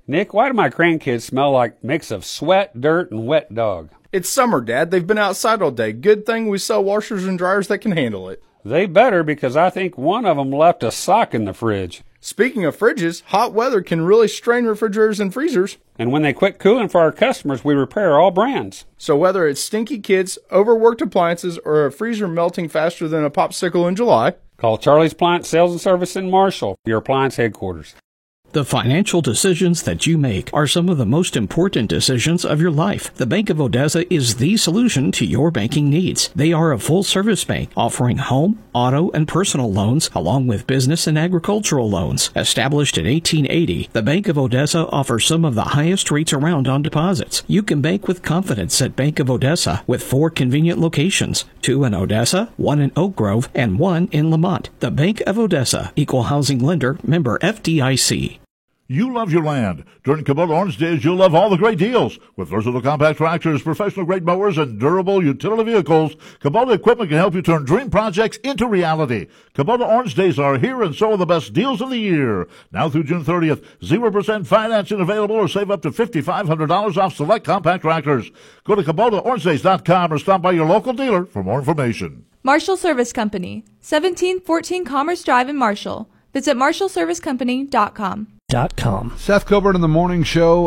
Nick, why do my grandkids smell like a mix of sweat, dirt, and wet dog? It's summer, Dad. They've been outside all day. Good thing we sell washers and dryers that can handle it. They better, because I think one of them left a sock in the fridge. Speaking of fridges, hot weather can really strain refrigerators and freezers. And when they quit cooling for our customers, we repair all brands. So whether it's stinky kids, overworked appliances, or a freezer melting faster than a popsicle in July, call Charlie's Appliance Sales and Service in Marshall, your appliance headquarters. The financial decisions that you make are some of the most important decisions of your life. The Bank of Odessa is the solution to your banking needs. They are a full-service bank offering home, auto, and personal loans, along with business and agricultural loans. Established in 1880, the Bank of Odessa offers some of the highest rates around on deposits. You can bank with confidence at Bank of Odessa with 4 convenient locations, 2 in Odessa, 1 in Oak Grove, and 1 in Lamont. The Bank of Odessa, Equal Housing Lender, member FDIC. You love your land. During Kubota Orange Days, you'll love all the great deals. With versatile compact tractors, professional-grade mowers, and durable utility vehicles, Kubota equipment can help you turn dream projects into reality. Kubota Orange Days are here, and so are the best deals of the year. Now through June 30th, 0% financing available, or save up to $5,500 off select compact tractors. Go to KubotaOrangeDays.com or stop by your local dealer for more information. Marshall Service Company, 1714 Commerce Drive in Marshall. Visit MarshallServiceCompany.com. Seth Coburn in the Morning Show,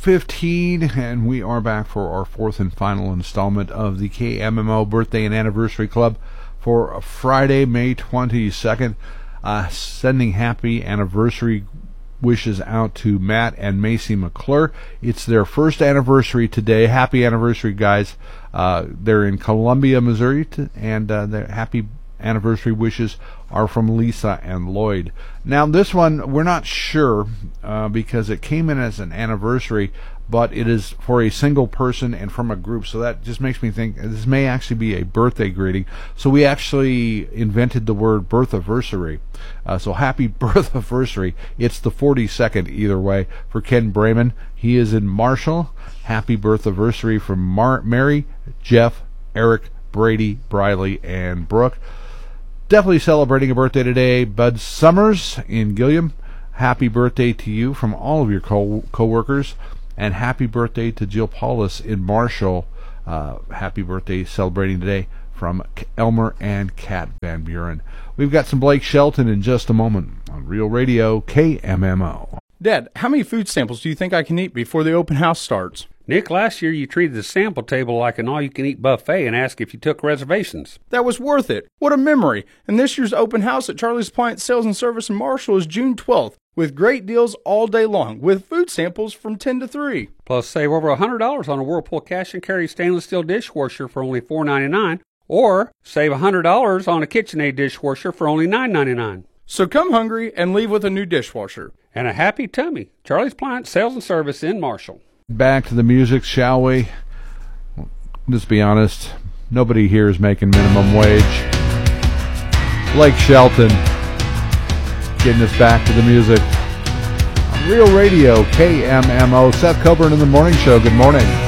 8:15, and we are back for our 4th and final installment of the KMMO Birthday and Anniversary Club for Friday, May 22nd. Sending happy anniversary wishes out to Matt and Macy McClure. It's their first anniversary today. Happy anniversary, guys. They're in Columbia, Missouri, and their happy anniversary wishes are from Lisa and Lloyd. Now, this one, we're not sure because it came in as an anniversary, but it is for a single person and from a group, so that just makes me think this may actually be a birthday greeting. So we actually invented the word birthiversary. So happy birthiversary. It's the 42nd either way for Ken Brayman. He is in Marshall. Happy birthiversary from Mary, Jeff, Eric, Brady, Briley, and Brooke. Definitely celebrating a birthday today. Bud Summers in Gilliam. Happy birthday to you from all of your co-workers. And happy birthday to Jill Paulus in Marshall. Happy birthday celebrating today from Elmer and Kat Van Buren. We've got some Blake Shelton in just a moment on Real Radio KMMO. Dad, how many food samples do you think I can eat before the open house starts? Nick, last year you treated the sample table like an all-you-can-eat buffet and asked if you took reservations. That was worth it. What a memory. And this year's open house at Charlie's Appliance Sales and Service in Marshall is June 12th, with great deals all day long, with food samples from 10 to 3. Plus, save over $100 on a Whirlpool cash and carry stainless steel dishwasher for only $4.99, or save $100 on a KitchenAid dishwasher for only $9.99. So come hungry and leave with a new dishwasher. And a happy tummy. Charlie's Appliance Sales and Service in Marshall. Back to the music, shall we? Let's be honest, nobody here is making minimum wage. Blake Shelton getting us back to the music. On Real Radio, KMMO. Seth Coburn in the Morning Show. Good morning.